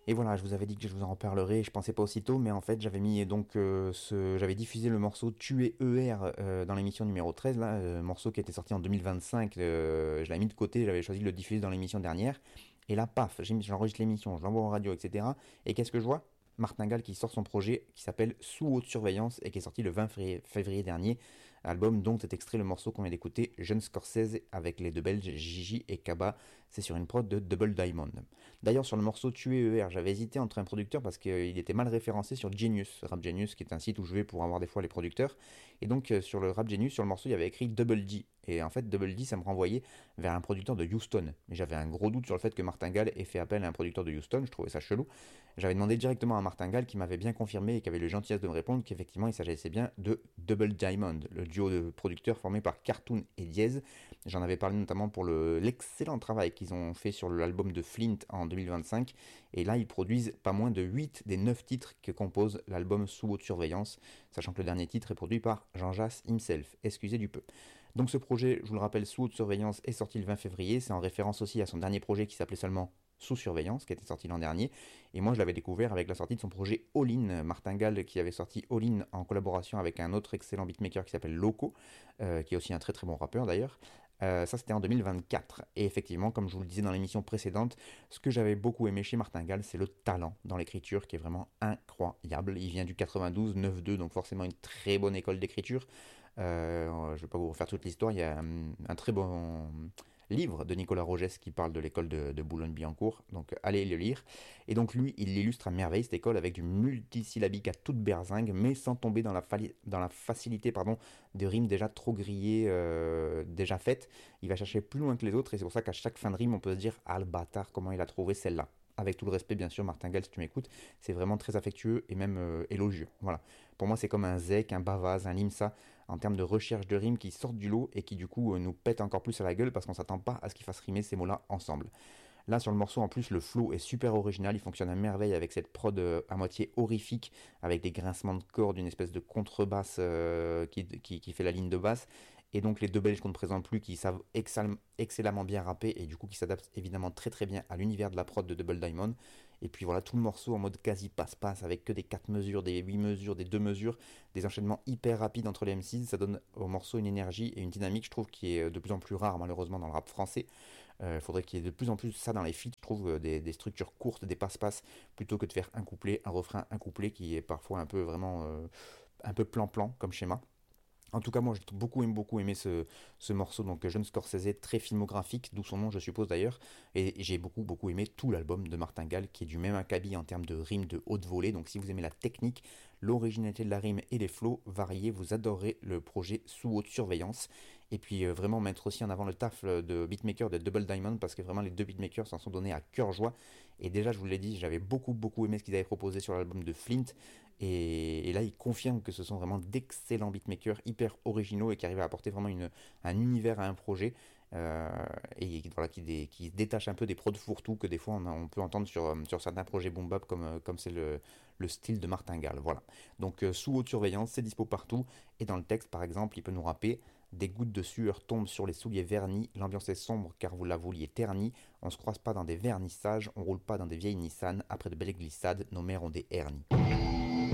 Et voilà, je vous avais dit que je vous en reparlerai, je pensais pas aussitôt, mais en fait j'avais mis donc j'avais diffusé le morceau Tuer ER dans l'émission numéro 13, là, morceau qui était sorti en 2025, je l'avais mis de côté, j'avais choisi de le diffuser dans l'émission dernière, et là paf, j'enregistre l'émission, je l'envoie en radio, etc. Et qu'est-ce que je vois? Martingale qui sort son projet qui s'appelle Sous haute surveillance et qui est sorti le 20 février dernier, album dont est extrait le morceau qu'on vient d'écouter, Jeune Scorsese, avec les deux Belges Gigi et Kaba, c'est sur une prod de Double Diamond. D'ailleurs, sur le morceau Tuer ER, j'avais hésité entre un producteur parce qu'il était mal référencé sur Genius, Rap Genius, qui est un site où je vais pour avoir des fois les producteurs. Et donc, sur le Rap Genius, sur le morceau, il y avait écrit Double D. Et en fait, Double D, ça me renvoyait vers un producteur de Houston. Mais j'avais un gros doute sur le fait que Martingale ait fait appel à un producteur de Houston, je trouvais ça chelou. J'avais demandé directement à Martingale qui m'avait bien confirmé et qui avait le gentillesse de me répondre qu'effectivement il s'agissait bien de Double Diamond, le duo de producteurs formé par Cartoon et Diez. J'en avais parlé notamment pour l'excellent travail qu'ils ont fait sur l'album de Flint en 2025. Et là, ils produisent pas moins de 8 des 9 titres que compose l'album Sous haute surveillance, sachant que le dernier titre est produit par Jean Jass himself, excusez du peu. Donc ce projet, je vous le rappelle, Sous haute surveillance, est sorti le 20 février. C'est en référence aussi à son dernier projet qui s'appelait seulement Sous surveillance, qui était sorti l'an dernier. Et moi, je l'avais découvert avec la sortie de son projet All In, Martingale, qui avait sorti All In en collaboration avec un autre excellent beatmaker qui s'appelle Loco, qui est aussi un très très bon rappeur d'ailleurs. Ça, c'était en 2024. Et effectivement, comme je vous le disais dans l'émission précédente, ce que j'avais beaucoup aimé chez Martingale, c'est le talent dans l'écriture qui est vraiment incroyable. Il vient du 92, 9-2, donc forcément une très bonne école d'écriture. Je ne vais pas vous refaire toute l'histoire. Il y a un très bon livre de Nicolas Rogès qui parle de l'école de Boulogne-Billancourt, donc allez le lire. Et donc lui, il illustre à merveille cette école avec du multisyllabique à toute berzingue, mais sans tomber dans la facilité des rimes déjà trop grillées, déjà faites. Il va chercher plus loin que les autres et c'est pour ça qu'à chaque fin de rime, on peut se dire ah le bâtard, comment il a trouvé celle-là. Avec tout le respect, bien sûr, Martingale, si tu m'écoutes, c'est vraiment très affectueux et même élogieux. Voilà. Pour moi, c'est comme un zec, un bavaz, un limsa, en termes de recherche de rimes qui sortent du lot et qui, du coup, nous pètent encore plus à la gueule parce qu'on s'attend pas à ce qu'ils fassent rimer ces mots-là ensemble. Là, sur le morceau, en plus, le flow est super original. Il fonctionne à merveille avec cette prod à moitié horrifique, avec des grincements de cordes, une espèce de contrebasse qui fait la ligne de basse. Et donc, les deux Belges qu'on ne présente plus, qui savent excellemment bien rapper et du coup qui s'adaptent évidemment très très bien à l'univers de la prod de Double Diamond. Et puis voilà, tout le morceau en mode quasi passe-passe, avec que des 4 mesures, des 8 mesures, des 2 mesures, des enchaînements hyper rapides entre les MCs. Ça donne au morceau une énergie et une dynamique, je trouve, qui est de plus en plus rare malheureusement dans le rap français. Il faudrait qu'il y ait de plus en plus ça dans les feats, je trouve, des structures courtes, des passe-passe, plutôt que de faire un couplet, un refrain, un couplet, qui est parfois un peu vraiment un peu plan-plan comme schéma. En tout cas, moi, j'ai beaucoup aimé ce morceau, donc Jeune Scorsese, très filmographique, d'où son nom, je suppose d'ailleurs. Et j'ai beaucoup aimé tout l'album de Martingale, qui est du même acabit en termes de rimes de haute volée. Donc, si vous aimez la technique, l'originalité de la rime et les flows variés, vous adorez le projet Sous haute surveillance. Et puis, vraiment mettre aussi en avant le taf de beatmaker de Double Diamond, parce que vraiment, les deux beatmakers s'en sont donnés à cœur joie. Et déjà, je vous l'ai dit, j'avais beaucoup aimé ce qu'ils avaient proposé sur l'album de Flint. Et là, ils confirment que ce sont vraiment d'excellents beatmakers, hyper originaux et qui arrivent à apporter vraiment un univers à un projet. Et voilà, qui se détachent un peu des prods fourre-tout que des fois on peut entendre sur certains projets boom bap comme c'est le style de Martingale. Voilà. Donc sous haute surveillance, c'est dispo partout. Et dans le texte, par exemple, il peut nous rapper: des gouttes de sueur tombent sur les souliers vernis, l'ambiance est sombre car vous la vouliez ternie, on se croise pas dans des vernissages, on roule pas dans des vieilles Nissan, après de belles glissades, nos mères ont des hernies.